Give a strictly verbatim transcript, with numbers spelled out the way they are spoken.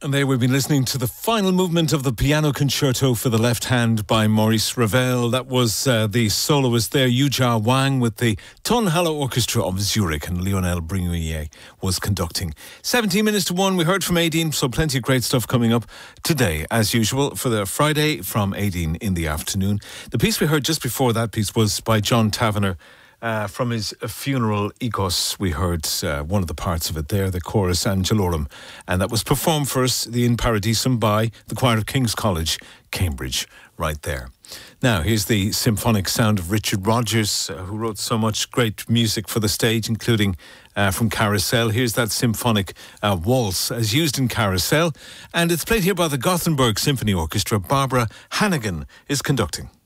And there we've been listening to the final movement of the Piano Concerto for the Left Hand by Maurice Ravel. That was uh, the soloist there, Yujia Wang, with the Tonhalle Orchestra of Zurich, and Lionel Brignoyer was conducting. seventeen minutes to one, we heard from Aideen, so plenty of great stuff coming up today, as usual, for the Friday from Aideen in the afternoon. The piece we heard just before that piece was by John Tavener. Uh, from his funeral, Ecos, we heard uh, one of the parts of it there, the chorus Angelorum, and that was performed for us, the In Paradisum, by the Choir of King's College, Cambridge, right there. Now, here's the symphonic sound of Richard Rodgers, uh, who wrote so much great music for the stage, including uh, from Carousel. Here's that symphonic uh, waltz as used in Carousel, and it's played here by the Gothenburg Symphony Orchestra. Barbara Hannigan is conducting.